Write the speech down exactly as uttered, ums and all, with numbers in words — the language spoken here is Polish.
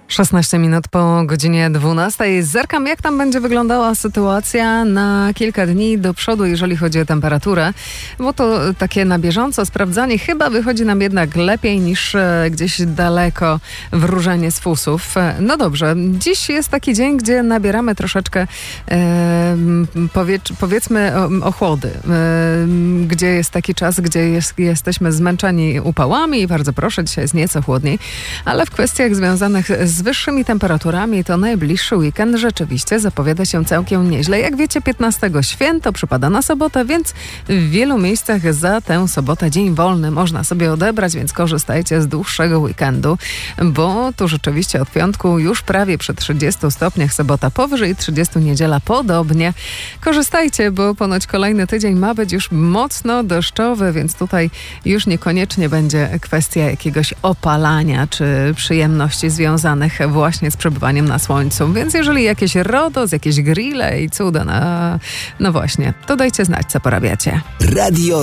szesnaście minut po godzinie dwunastej. Zerkam, jak tam będzie wyglądała sytuacja na kilka dni do przodu, jeżeli chodzi o temperaturę, bo to takie na bieżąco sprawdzanie chyba wychodzi nam jednak lepiej niż e, gdzieś daleko wróżenie z fusów. No dobrze, dziś jest taki dzień, gdzie nabieramy troszeczkę e, powie, powiedzmy o, ochłody, e, gdzie jest taki czas, gdzie jest, jesteśmy zmęczeni upałami i bardzo proszę, dzisiaj jest nieco chłodniej, ale w kwestiach związanych z wyższymi temperaturami to najbliższy weekend rzeczywiście zapowiada się całkiem nieźle. Jak wiecie, piętnastego święto przypada na sobotę, więc w wielu miejscach za tę sobotę dzień wolny można sobie odebrać, więc korzystajcie z dłuższego weekendu, bo tu rzeczywiście od piątku już prawie przy trzydziestu stopniach, sobota powyżej trzydziestu, niedziela podobnie. Korzystajcie, bo ponoć kolejny tydzień ma być już mocno deszczowy, więc tutaj już niekoniecznie będzie kwestia jakiegoś opalania czy przyjemności związanych właśnie z przebywaniem na słońcu. Więc jeżeli jakieś RODOS, jakieś grille i cuda, na, no właśnie, to dajcie znać, co porabiacie. Radio